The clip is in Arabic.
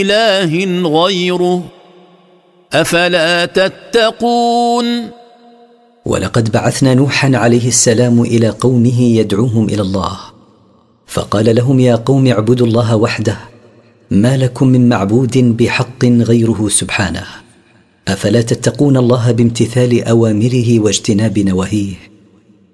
إله غيره أفلا تتقون. ولقد بعثنا نوحا عليه السلام إلى قومه يدعوهم إلى الله، فقال لهم: يا قوم اعبدوا الله وحده، ما لكم من معبود بحق غيره سبحانه، أفلا تتقون الله بامتثال أوامره واجتناب نواهيه.